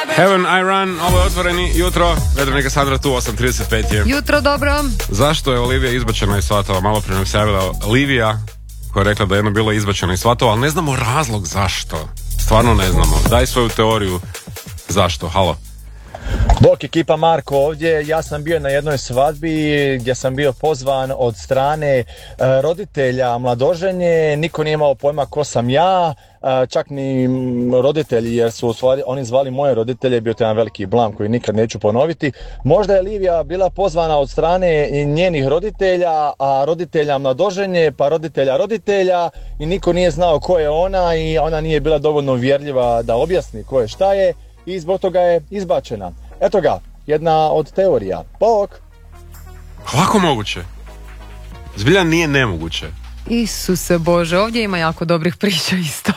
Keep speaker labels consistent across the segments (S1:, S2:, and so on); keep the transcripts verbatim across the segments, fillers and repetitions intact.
S1: Heaven I Run, ovo je Otvoreni jutro, Vetronika Sandra tu, osam trideset pet je.
S2: Jutro, dobro.
S1: Zašto je Olivija izbačena iz svatova? Malo prije nam se javila Olivija, koja je rekla da je jedno bilo izbačena iz svatova, ali ne znamo razlog zašto. Stvarno ne znamo. Daj svoju teoriju zašto. Halo.
S3: Bok, ekipa, Marko ovdje. Ja sam bio na jednoj svadbi gdje sam bio pozvan od strane e, roditelja mladoženje. Niko nije imao pojma ko sam ja, e, čak ni roditelji, jer su stvari, oni zvali moje roditelje. Bio to jedan veliki blam koji nikad neću ponoviti. Možda je Livija bila pozvana od strane njenih roditelja, a roditelja mladoženje, pa roditelja roditelja, i niko nije znao ko je ona i ona nije bila dovoljno uvjerljiva da objasni ko je šta je. I zbog toga je izbačena. Eto ga, jedna od teorija. Bok!
S1: Lako moguće. Zbilja nije nemoguće.
S2: Isuse Bože, ovdje ima jako dobrih priča isto.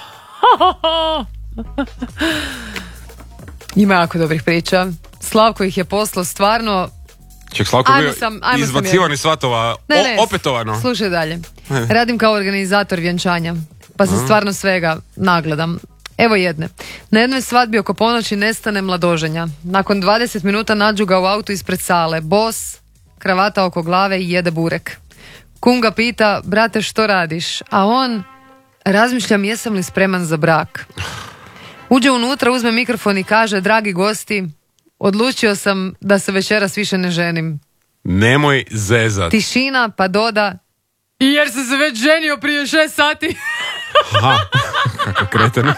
S2: Ima jako dobrih priča. Slavko ih je poslao stvarno.
S1: Ček, Slavko bio izbacivan iz svatova
S2: ne, ne,
S1: o, opetovano.
S2: Slušaj dalje. Radim kao organizator vjenčanja, pa se stvarno svega nagledam. Evo jedne. Na jednoj svadbi oko ponoći nestane mladoženja. Nakon dvadeset minuta nađu ga u autu ispred sale. Bos, kravata oko glave i jede burek. Kum ga pita, brate, što radiš? A on, razmišljam jesam li spreman za brak. Uđe unutra, uzme mikrofon i kaže, dragi gosti, odlučio sam da se večeras više ne ženim.
S1: Nemoj zezat.
S2: Tišina, pa doda, jer sam se već ženio prije šest sati.
S1: Aha, kako kreteno.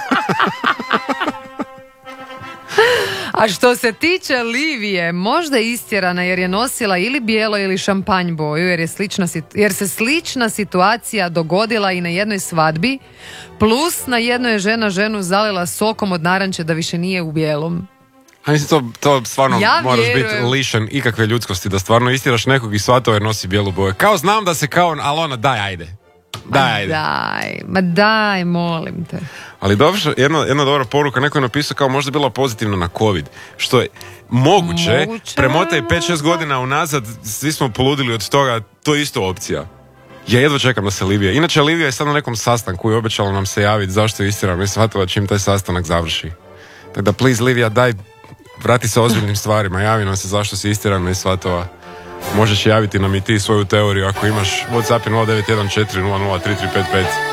S2: A što se tiče Livije, možda je istjerana jer je nosila ili bijelo ili šampanj boju, jer, je slična, jer se slična situacija dogodila i na jednoj svadbi, plus na jednoj je žena ženu zalila sokom od naranče da više nije u bijelom.
S1: A mislim, to, to stvarno
S2: ja
S1: moraš
S2: vjerujem.
S1: biti lišen ikakve ljudskosti, da stvarno istiraš nekog iz svatova jer nosi bijelu boju. Kao znam da se kao, ali ona, daj, ajde. Daj, ajde.
S2: Daj, ma daj, molim te.
S1: Ali dobro, jedna, jedna dobra poruka, neko je napisao kao možda bila pozitivna na COVID, što je moguće,
S2: moguće.
S1: Premotaj pet šest godina unazad, svi smo poludili od toga, to je isto opcija. Ja jedva čekam da se Livija. Inače, Livija je sad na nekom sastanku i obećala nam se javiti zašto je istirana i shvatila čim taj sastanak završi. Tako da, please, Livija, daj, vrati se ozbiljnim stvarima, javi nam se zašto si istirana iz svatova. Možeš javiti nam i ti svoju teoriju ako imaš. WhatsApp je nula devet jedan četiri nula nula tri tri pet pet.